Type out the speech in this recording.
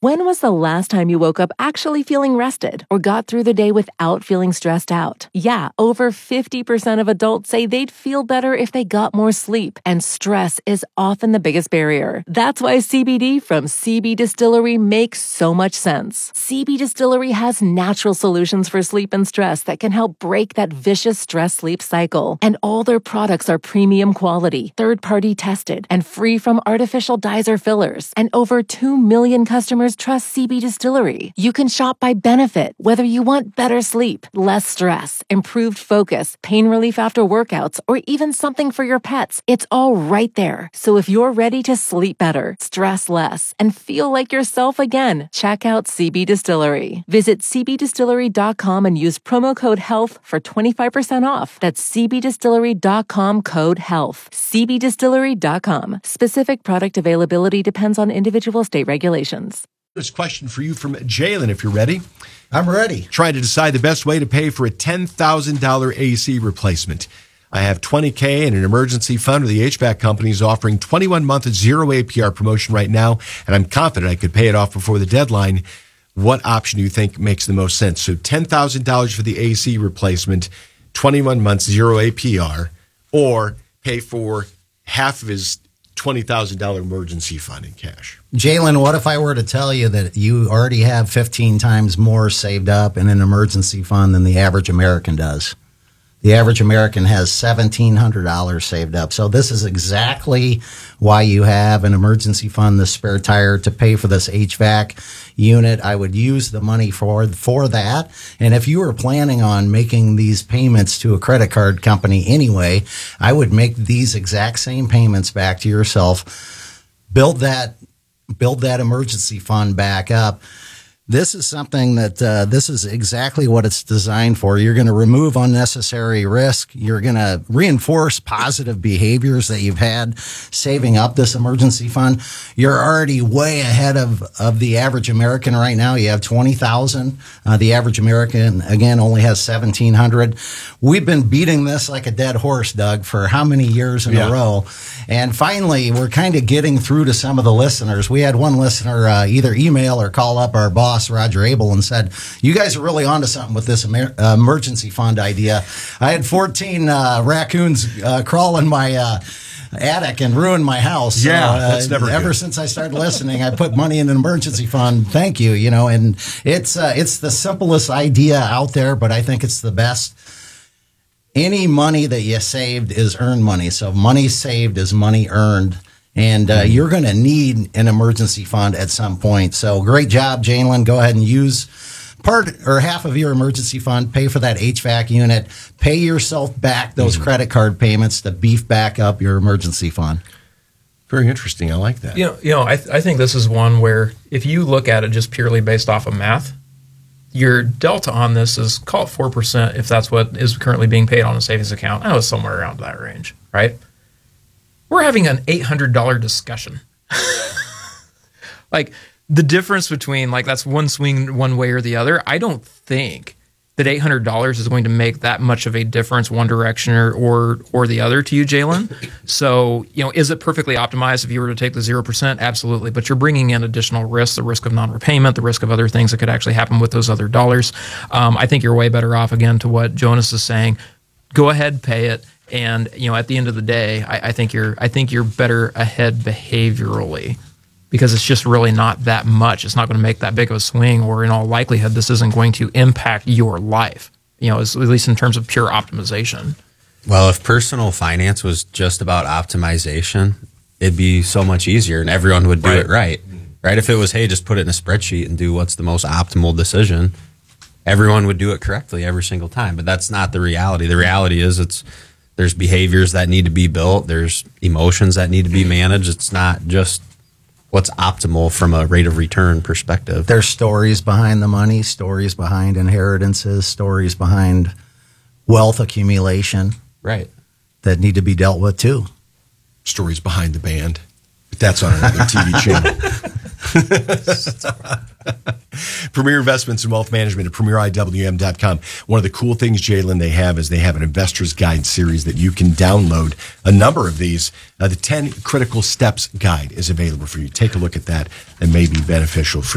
When was the last time you woke up actually feeling rested or got through the day without feeling stressed out? Yeah, over 50% of adults say they'd feel better if they got more sleep, and stress is often the biggest barrier. That's why CBD from CB Distillery makes so much sense. CB Distillery has natural solutions for sleep and stress that can help break that vicious stress-sleep cycle. And all their products are premium quality, third-party tested, and free from artificial dyes or fillers. And over 2 million customers trust CB Distillery. You can shop by benefit, whether you want better sleep, less stress, improved focus, pain relief after workouts, or even something for your pets. It's all right there. So if you're ready to sleep better, stress less, and feel like yourself again, check out CB Distillery. Visit cbdistillery.com and use promo code HEALTH for 25% off. That's cbdistillery.com, code HEALTH. cbdistillery.com. Specific product availability depends on individual state regulations. This question for you from Jalen, if you're ready. I'm ready. Trying to decide the best way to pay for a $10,000 AC replacement. I have $20K in an emergency fund, or the HVAC company is offering 21-month 0 APR promotion right now, and I'm confident I could pay it off before the deadline. What option do you think makes the most sense? So $10,000 for the AC replacement, 21 months 0 APR, or pay for half of his $20,000 emergency fund in cash. Jalen, what if I were to tell you that you already have 15 times more saved up in an emergency fund than the average American does? The average American has $1,700 saved up. So this is exactly why you have an emergency fund, the spare tire, to pay for this HVAC unit. I would use the money for that. And if you were planning on making these payments to a credit card company anyway, I would make these exact same payments back to yourself. Build that emergency fund back up. This is something that this is exactly what it's designed for. You're going to remove unnecessary risk. You're going to reinforce positive behaviors that you've had saving up this emergency fund. You're already way ahead of the average American right now. You have 20,000. The average American, again, only has 1,700. We've been beating this like a dead horse, Doug, for how many years in a row? And finally, we're kind of getting through to some of the listeners. We had one listener either email or call up our boss, Roger Abel, and said, you guys are really onto something with this emergency fund idea. I had 14 raccoons crawl in my attic and ruin my house. That's never ever good. Since I started listening, I put money in an emergency fund. Thank you. And it's the simplest idea out there, but I think it's the best. Any money that you saved is earned money. So money saved is money earned. And you're going to need an emergency fund at some point. So great job, Jalen. Go ahead and use part or half of your emergency fund, pay for that HVAC unit, pay yourself back those credit card payments to beef back up your emergency fund. Very interesting. I like that. I think this is one where if you look at it just purely based off of math, your delta on this is, call it 4% if that's what is currently being paid on a savings account. I was somewhere around that range, right? We're having an $800 discussion. Like the difference between that's one swing one way or the other. I don't think that $800 is going to make that much of a difference one direction or the other to you, Jalen. So, is it perfectly optimized if you were to take the 0%? Absolutely. But you're bringing in additional risks, the risk of non-repayment, the risk of other things that could actually happen with those other dollars. I think you're way better off, again, to what Jonas is saying. Go ahead, pay it. And at the end of the day, I think you're better ahead behaviorally because it's just really not that much. It's not going to make that big of a swing, or in all likelihood, this isn't going to impact your life. At least in terms of pure optimization. Well, if personal finance was just about optimization, it'd be so much easier, and everyone would do it right. Right? If it was, hey, just put it in a spreadsheet and do what's the most optimal decision, everyone would do it correctly every single time. But that's not the reality. The reality is there's behaviors that need to be built. There's emotions that need to be managed. It's not just what's optimal from a rate of return perspective. There's stories behind the money, stories behind inheritances, stories behind wealth accumulation. Right. That need to be dealt with too. Stories behind the band. But that's on another TV channel. Premier Investments and Wealth Management at PremierIWM.com. One of the cool things, Jalen, they have an investor's guide series that you can download. A number of these. The 10 Critical Steps guide is available for you. Take a look at that. It may be beneficial for